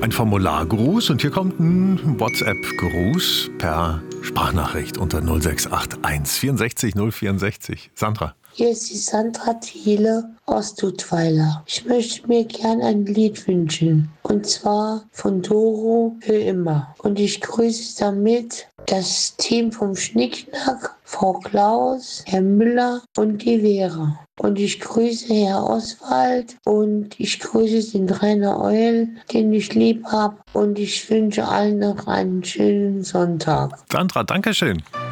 ein Formulargruß und hier kommt ein WhatsApp-Gruß per Sprachnachricht unter 0681 64 064. Sandra. Hier ist die Sandra Thiele aus Duttweiler. Ich möchte mir gern ein Lied wünschen. Und zwar von Doro für immer. Und ich grüße damit das Team vom Schnickschnack, Frau Klaus, Herr Müller und die Vera. Und ich grüße Herr Oswald und ich grüße den Rainer Eul, den ich lieb habe. Und ich wünsche allen noch einen schönen Sonntag. Sandra, danke schön.